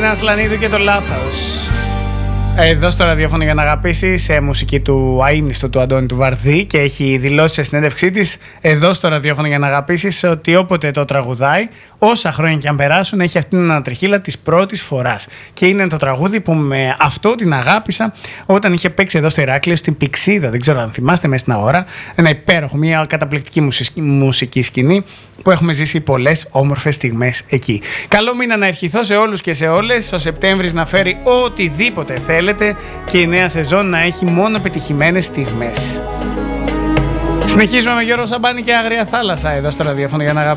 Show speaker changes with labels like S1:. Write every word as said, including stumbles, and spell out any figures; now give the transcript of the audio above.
S1: Αθηνά Ασλανίδου και το λάθος. Εδώ στο ραδιόφωνο για να αγαπήσει, σε μουσική του αείμνηστου του Αντώνη του Βαρδί, και έχει δηλώσει σε συνέντευξή της εδώ στο ραδιόφωνο για να αγαπήσει ότι όποτε το τραγουδάει, όσα χρόνια και αν περάσουν, έχει αυτήν την ανατριχίλα της πρώτης φοράς. Και είναι το τραγούδι που με αυτό την αγάπησα όταν είχε παίξει εδώ στο Ηράκλειο στην Πηξίδα. Δεν ξέρω αν θυμάστε, μέσα στην αγορά. Ένα υπέροχο, μια καταπληκτική μουσική σκηνή που έχουμε ζήσει πολλές όμορφες στιγμές εκεί. Καλό μήνα να ευχηθώ σε όλους και σε όλες. Ο Σεπτέμβρης να φέρει οτιδήποτε θέλετε και η νέα σεζόν να έχει μόνο πετυχημένες στιγμές. Συνεχίζουμε με Γιώργο Σαμπάνη και Άγρια Θάλασσα εδώ στο ραδιόφωνο για να αγαπήσουμε.